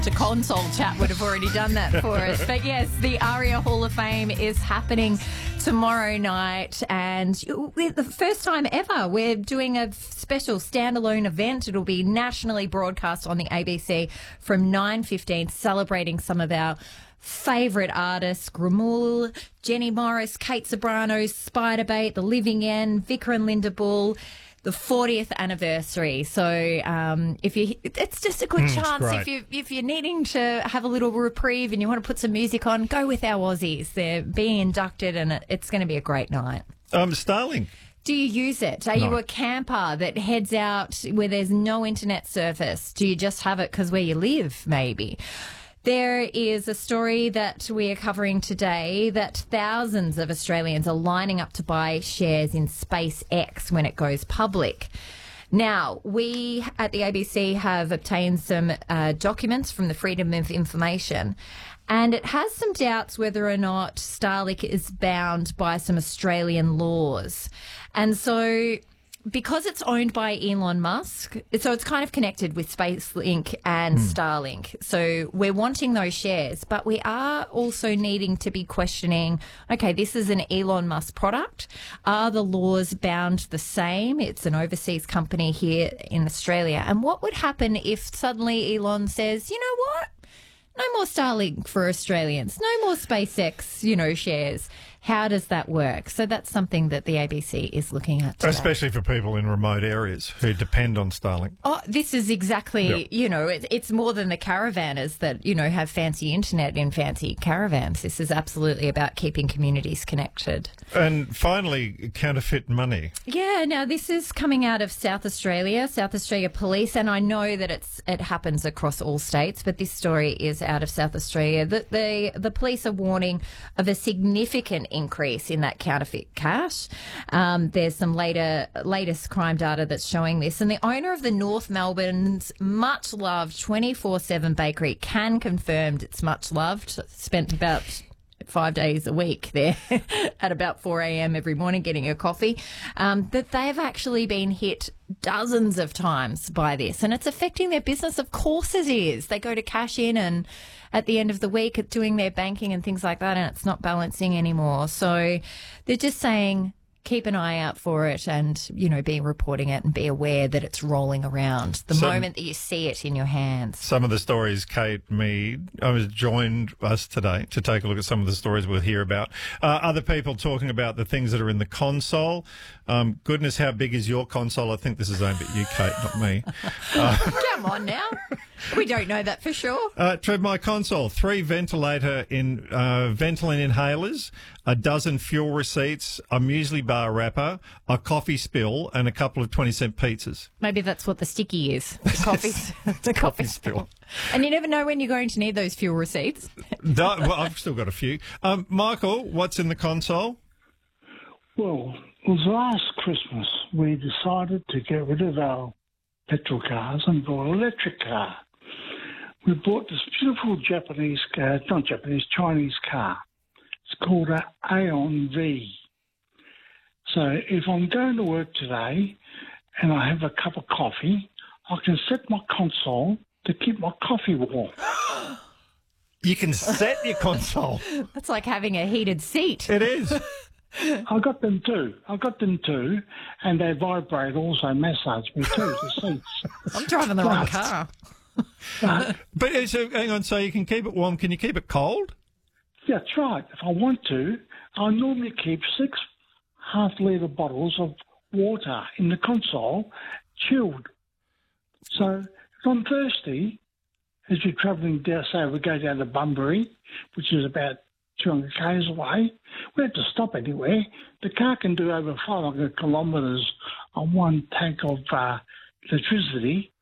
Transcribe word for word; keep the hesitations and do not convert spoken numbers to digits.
To console chat would have already done that for us. But yes, the ARIA Hall of Fame is happening tomorrow night, and the first time ever we're doing a special standalone event. It'll be nationally broadcast on the A B C from nine fifteen, celebrating some of our favourite artists: Gramul, Jenny Morris, Kate Sobrano, Spiderbait, The Living End, Vicar and Linda Bull. The fortieth anniversary. So um, if you, it's just a good Mm, chance great. if you if you're needing to have a little reprieve and you want to put some music on, go with our Aussies. They're being inducted, and it- it's going to be a great night. Um, Starlink. Do you use it? Are you No. a camper that heads out where there's no internet service? Do you just have it because where you live, maybe? There is a story that we are covering today that thousands of Australians are lining up to buy shares in SpaceX when it goes public. Now, we at the A B C have obtained some uh, documents from the Freedom of Information, and it has some doubts whether or not Starlink is bound by some Australian laws. And so, because it's owned by Elon Musk, so it's kind of connected with SpaceLink and Starlink. So we're wanting those shares, but we are also needing to be questioning, okay, this is an Elon Musk product. Are the laws bound the same? It's an overseas company here in Australia. And what would happen if suddenly Elon says, you know what? No more Starlink for Australians. No more SpaceX, you know, shares. How does that work? So that's something that the A B C is looking at today. Especially for people in remote areas who depend on Starlink. Oh, this is exactly, Yep. you know, it, it's more than the caravanners that, you know, have fancy internet in fancy caravans. This is absolutely about keeping communities connected. And finally, counterfeit money. Yeah, now this is coming out of South Australia, South Australia Police, and I know that it's it happens across all states, but this story is out of South Australia. The, the, the police are warning of a significant increase in that counterfeit cash. Um, there's some later latest crime data that's showing this, and the owner of the North Melbourne's much loved twenty-four seven bakery can confirm it's much loved. Spent about five days a week there at about four a.m. every morning getting a coffee, um, that they've actually been hit dozens of times by this, and it's affecting their business. Of course it is. They go to cash in, and at the end of the week at doing their banking and things like that, and it's not balancing anymore. So they're just saying, keep an eye out for it, and, you know, be reporting it and be aware that it's rolling around the Some- moment that you see it in your hands. Some of the stories Kate Mead I was joined us today to take a look at some of the stories we'll hear about. Uh, other people talking about the things that are in the console. Um, goodness, how big is your console? I think this is aimed at you, Kate, not me. Come on now. We don't know that for sure. Uh, Trev, my console, three ventilator in uh, Ventolin inhalers, a dozen fuel receipts, a muesli bar wrapper, a coffee spill, and a couple of twenty cent pizzas. Maybe that's what the sticky is. The coffee, the coffee spill. And you never know when you're going to need those fuel receipts. Da- well, I've still got a few. Um, Michael, what's in the console? Well, it was last Christmas we decided to get rid of our petrol cars and bought an electric car. We bought this beautiful Japanese car, not Japanese, Chinese car. It's called a Aeon V. So if I'm going to work today and I have a cup of coffee, I can set my console to keep my coffee warm. You can set your console. That's like having a heated seat. It is. I got them too. I got them too, and they vibrate also, massage me too, the seats. I'm driving the wrong car. But, But uh, so, hang on, so you can keep it warm. Can you keep it cold? yeah, that's right. If I want to, I normally keep six half-litre bottles of water in the console, chilled. So if I'm thirsty, as you're travelling down, say we go down to Bunbury, which is about two hundred k's away, we have to stop anywhere. The car can do over five hundred kilometres on one tank of uh, electricity.